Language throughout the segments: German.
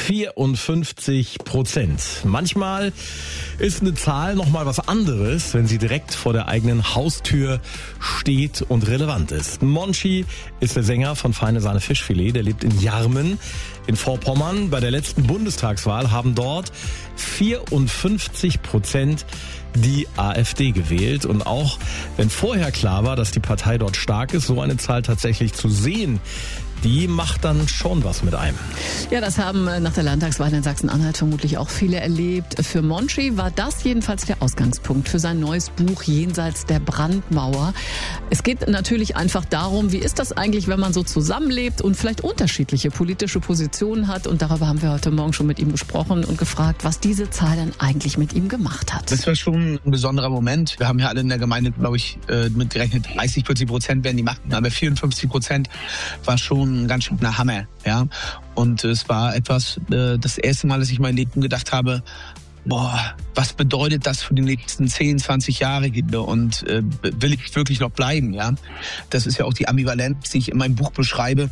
54%. Manchmal ist eine Zahl nochmal was anderes, wenn sie direkt vor der eigenen Haustür steht und relevant ist. Monchi ist der Sänger von Feine Sahne Fischfilet, der lebt in Jarmen in Vorpommern. Bei der letzten Bundestagswahl haben dort 54% die AfD gewählt. Und auch wenn vorher klar war, dass die Partei dort stark ist, so eine Zahl tatsächlich zu sehen, die macht dann schon was mit einem. Ja, das haben nach der Landtagswahl in Sachsen-Anhalt vermutlich auch viele erlebt. Für Monchi war das jedenfalls der Ausgangspunkt für sein neues Buch Jenseits der Brandmauer. Es geht natürlich einfach darum, wie ist das eigentlich, wenn man so zusammenlebt und vielleicht unterschiedliche politische Positionen hat. Und darüber haben wir heute Morgen schon mit ihm gesprochen und gefragt, was diese Zahl dann eigentlich mit ihm gemacht hat. Das war schon ein besonderer Moment. Wir haben ja alle in der Gemeinde, glaube ich, mitgerechnet, 30-40% werden die machen, aber 54% war schon ein ganz schöner Hammer, ja. Und es war etwas, das erste Mal, dass ich mein Leben gedacht habe, boah, was bedeutet das für die nächsten 10, 20 Jahre und will ich wirklich noch bleiben, ja? Das ist ja auch die Ambivalenz, die ich in meinem Buch beschreibe.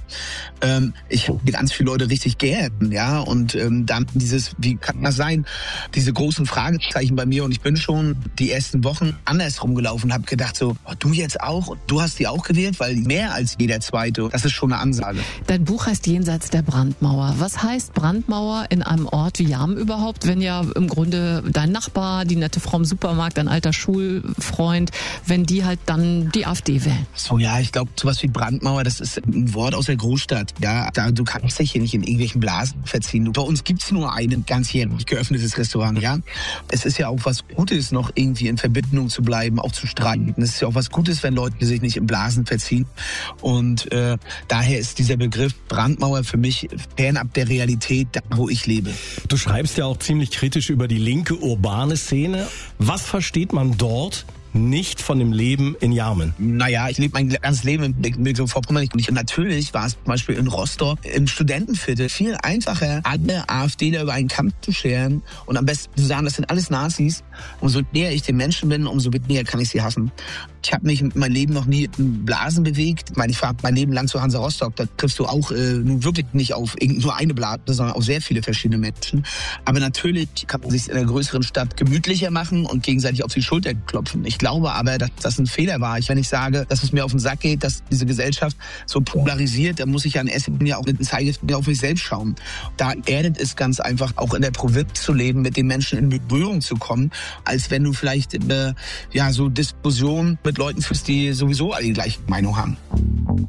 Ich habe ganz viele Leute richtig gern, ja, und dann wie kann das sein? Diese großen Fragezeichen bei mir, und ich bin schon die ersten Wochen andersrum gelaufen, habe gedacht so, oh, du jetzt auch? Und du hast die auch gewählt? Weil mehr als jeder Zweite, das ist schon eine Ansage. Dein Buch heißt Jenseits der Brandmauer. Was heißt Brandmauer in einem Ort wie Jarmen überhaupt, wenn ja im Grunde dein Nachbar, die nette Frau im Supermarkt, dein alter Schulfreund, wenn die halt dann die AfD wählen? So, ja, ich glaube, sowas wie Brandmauer, das ist ein Wort aus der Großstadt. Ja, du kannst dich hier nicht in irgendwelchen Blasen verziehen. Bei uns gibt's nur ein ganzjährig geöffnetes Restaurant, ja. Es ist ja auch was Gutes, noch irgendwie in Verbindung zu bleiben, auch zu streiten. Es ist ja auch was Gutes, wenn Leute sich nicht in Blasen verziehen. Und daher ist dieser Begriff Brandmauer für mich fernab der Realität, da wo ich lebe. Du schreibst ja auch ziemlich kritisch über die linke urbane Szene. Was versteht man dort nicht von dem Leben in Jarmen? Naja, ich lebe mein ganzes Leben in Mecklenburg-Vorpommern. Und natürlich war es zum Beispiel in Rostock im Studentenviertel viel einfacher, alle AfDler über einen Kamm zu scheren und am besten zu sagen, das sind alles Nazis. Umso näher ich den Menschen bin, umso näher kann ich sie hassen. Ich habe mich mein Leben noch nie in Blasen bewegt. Ich fahre mein Leben lang zu Hansa Rostock. Da triffst du auch nun wirklich nicht auf nur eine Blase, sondern auf sehr viele verschiedene Menschen. Aber natürlich kann man sich in einer größeren Stadt gemütlicher machen und gegenseitig auf die Schulter klopfen. Ich glaube aber, dass das ein Fehler war. Wenn ich sage, dass es mir auf den Sack geht, dass diese Gesellschaft so polarisiert, dann muss ich ja in erster Linie auch mit dem Zeigefinger auf mich selbst schauen. Da erdet es ganz einfach, auch in der Provinz zu leben, mit den Menschen in Berührung zu kommen, als wenn du vielleicht so Diskussionen mit Leuten führst, die sowieso alle die gleiche Meinung haben.